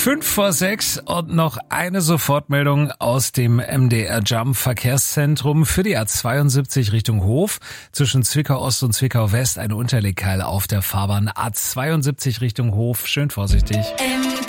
5:06 und noch eine Sofortmeldung aus dem MDR Jump Verkehrszentrum für die A72 Richtung Hof. Zwischen Zwickau Ost und Zwickau West eine Unterlegkeile auf der Fahrbahn A72 Richtung Hof. Schön vorsichtig.